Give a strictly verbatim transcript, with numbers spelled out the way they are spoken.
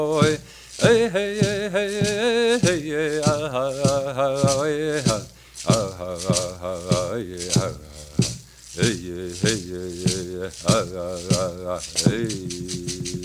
hey, hey, hey, hey, hey, yeah, ah, ah, ah, yeah, ah, ah, ah, ah, yeah, ah, hey, yeah, hey, yeah, yeah, yeah, ah, ah, ah, ah, hey.